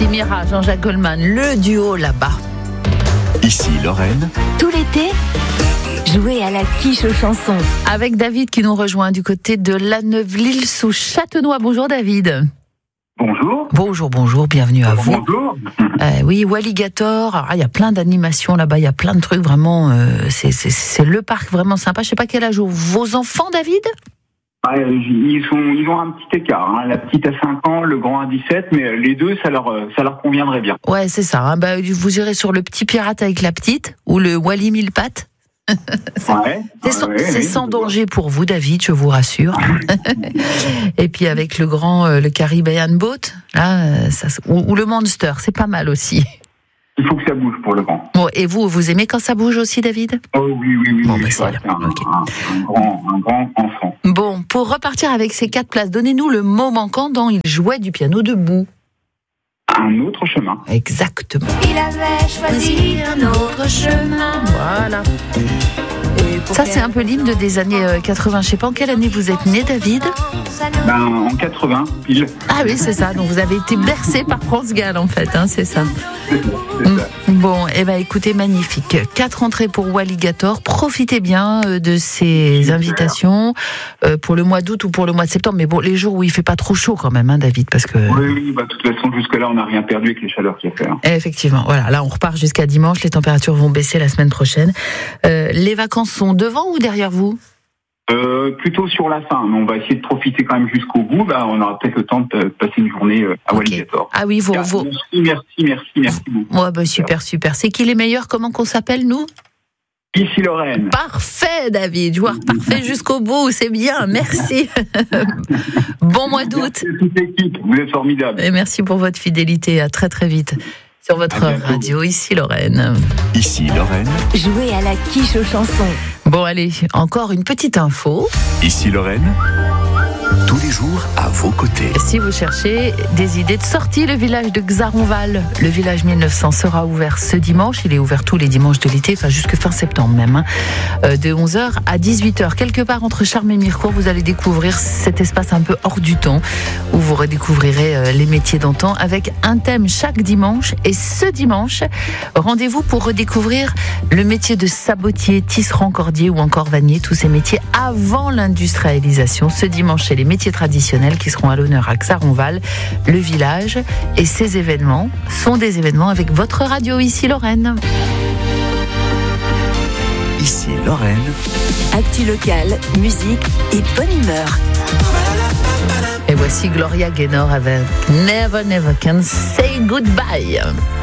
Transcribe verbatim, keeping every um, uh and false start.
Simira, Jean-Jacques Goldman, le duo là-bas. Ici Lorraine. Tout l'été, jouez à la quiche aux chansons. Avec David qui nous rejoint du côté de La Neuveville sous Châtenois. Bonjour David. Bonjour. Bonjour, bonjour, bienvenue à vous. Bonjour. Euh, oui, Walligator, il y a plein d'animations là-bas, il y a plein de trucs vraiment, euh, c'est, c'est, c'est le parc vraiment sympa. Je sais pas quel âge ont vos enfants, David ? Ah, ils, sont, ils ont un petit écart. Hein. La petite a cinq ans, le grand a dix-sept, mais les deux, ça leur, ça leur conviendrait bien. Ouais, c'est ça. Hein. Bah, vous irez sur le petit pirate avec la petite ou le Wally mille pattes. Ouais, c'est sans, ouais, c'est ouais, sans ouais. danger pour vous, David, je vous rassure. Et puis avec le grand, euh, le Caribbean Boat, là, ça, ou, ou le Monster, c'est pas mal aussi. Il faut que ça bouge pour le grand. Bon, et vous, vous aimez quand ça bouge aussi, David ? Oh oui, oui, oui. Bon, oui, bah, je c'est reste bien. un, Okay. un, un, grand, un grand enfant. Bon, pour repartir avec ces quatre places, donnez-nous le mot manquant dans Il jouait du piano debout. Un autre chemin. Exactement. Il avait choisi un autre chemin. Voilà. Ça, c'est un peu l'hymne des années quatre-vingts. Je sais pas en quelle année vous êtes né, David ? Ben, en quatre-vingts, pile. Ah oui, c'est ça. Donc vous avez été bercé par France Gall, en fait, hein, c'est ça. C'est ça. Bon, eh ben, écoutez, magnifique. Quatre entrées pour Walligator. Profitez bien euh, de ces Super. invitations euh, pour le mois d'août ou pour le mois de septembre. Mais bon, les jours où il fait pas trop chaud quand même, hein, David, parce que. Oui, oui, bah, de toute façon, jusque-là, on n'a rien perdu avec les chaleurs qu'il y a fait. Hein. Effectivement, voilà. Là, on repart jusqu'à dimanche. Les températures vont baisser la semaine prochaine. Euh, les vacances sont devant ou derrière vous ? Euh, plutôt sur la fin, mais on va essayer de profiter quand même jusqu'au bout. Bah, on aura peut-être le temps de passer une journée euh, à Ok. Walligator. Ah oui, vous. vous... Merci, merci, merci, merci beaucoup. Ouais, bah, super, super. C'est qui les meilleurs ? Comment qu'on s'appelle, nous ? Ici Lorraine. Parfait, David. Joueur parfait jusqu'au bout. C'est bien. Merci. Bon mois d'août. Merci à toute l'équipe, vous êtes formidables. Et merci pour votre fidélité. À très, très vite. Sur votre À bientôt. radio, ici Lorraine. Ici Lorraine. Jouez à la quiche aux chansons. Bon, allez, encore une petite info. Ici Lorraine. Tous les jours à vos côtés. Si vous cherchez des idées de sortie, le village de Xaronval, le village mille neuf cents sera ouvert ce dimanche. Il est ouvert tous les dimanches de l'été, enfin jusque fin septembre même, hein, euh, de onze heures à dix-huit heures. Quelque part entre Charmes et Mirecourt, vous allez découvrir cet espace un peu hors du temps où vous redécouvrirez euh, les métiers d'antan avec un thème chaque dimanche. Et ce dimanche, rendez-vous pour redécouvrir le métier de sabotier, tisserand, cordier ou encore vannier, tous ces métiers avant l'industrialisation. Ce dimanche, c'est les métiers traditionnels qui seront à l'honneur à Xaronval, le village. Et ces événements sont des événements avec votre radio ici Lorraine. Ici Lorraine. Actu locale, musique et bonne humeur. Et voici Gloria Gaynor avec Never Never Can Say Goodbye.